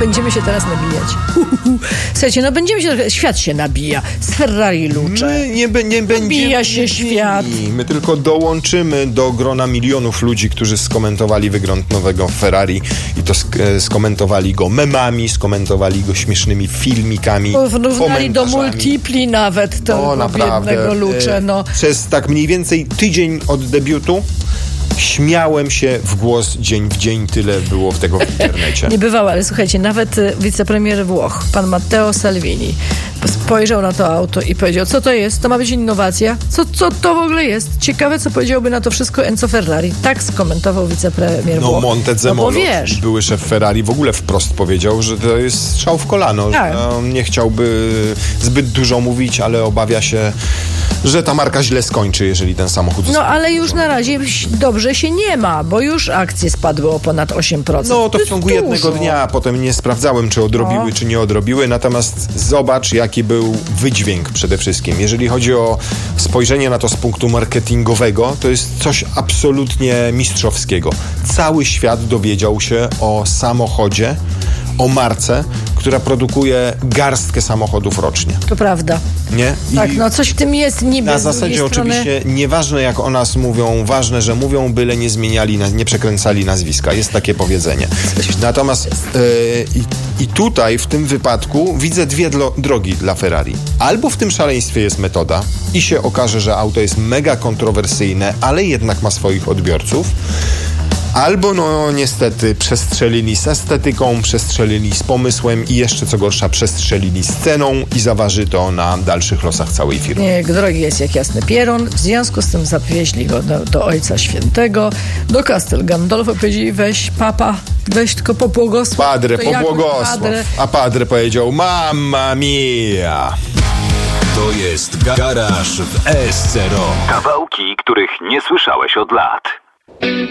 będziemy się teraz nabijać. Słuchajcie, no będziemy się... Świat się nabija. Z Ferrari lucze. My nie będziemy... Nabija się świat. My tylko dołączymy do grona milionów ludzi, którzy skomentowali wygląd nowego Ferrari i to skomentowali go memami, skomentowali go śmiesznymi filmikami, Porównali do multipli nawet to biednego lucze. No. Przez tak mniej więcej tydzień od debiutu śmiałem się w głos dzień w dzień, tyle było tego w internecie. Nie bywało, ale słuchajcie, nawet wicepremier Włoch, pan Matteo Salvini, spojrzał na to auto i powiedział, co to jest? To ma być innowacja? Co to w ogóle jest? Ciekawe, co powiedziałby na to wszystko Enzo Ferrari. Tak skomentował wicepremier Włoch. Montezemolo, były szef Ferrari, w ogóle wprost powiedział, że to jest strzał w kolano. Tak. Że on nie chciałby zbyt dużo mówić, ale obawia się, że ta marka źle skończy, jeżeli ten samochód... No ale już na razie dobrze się nie ma, bo już akcje spadły o ponad 8%. No to w ciągu jednego dnia, potem nie sprawdzałem, czy odrobiły, czy nie odrobiły, natomiast zobacz, jaki był wydźwięk przede wszystkim. Jeżeli chodzi o spojrzenie na to z punktu marketingowego, to jest coś absolutnie mistrzowskiego. Cały świat dowiedział się o samochodzie, o marce, która produkuje garstkę samochodów rocznie. To prawda. Nie? Tak, no coś w tym jest niby. Na zasadzie oczywiście nieważne jak o nas mówią, ważne, że mówią, byle nie zmieniali, nie przekręcali nazwiska. Jest takie powiedzenie. Natomiast i tutaj w tym wypadku widzę dwie drogi dla Ferrari. Albo w tym szaleństwie jest metoda i się okaże, że auto jest mega kontrowersyjne, ale jednak ma swoich odbiorców. Albo niestety przestrzelili z estetyką, przestrzelili z pomysłem i jeszcze co gorsza przestrzelili z ceną i zaważy to na dalszych losach całej firmy. Nie, drogi jest jak jasny pierun. W związku z tym zawieźli go do Ojca Świętego, do Castel Gandolfo. Powiedzieli, weź papa, weź tylko pobłogosław. Padre, pobłogosław. A padre powiedział, mamma mia. To jest Garaż w SC Rock. Kawałki, których nie słyszałeś od lat.